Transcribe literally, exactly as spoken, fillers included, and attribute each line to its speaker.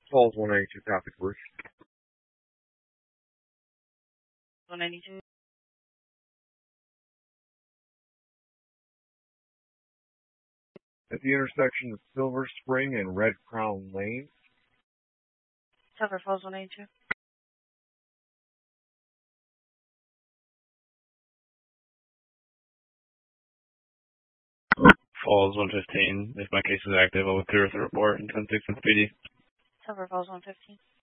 Speaker 1: Falls one eighty-two, copy, Bruce.
Speaker 2: one ninety-two.
Speaker 1: At the intersection of Silver Spring and Red Crown Lane.
Speaker 2: Silver Falls one eighty-two.
Speaker 3: Falls one fifteen. If my case is active, I'll clear with the report and ten six with P D.
Speaker 2: Silver Falls one fifteen.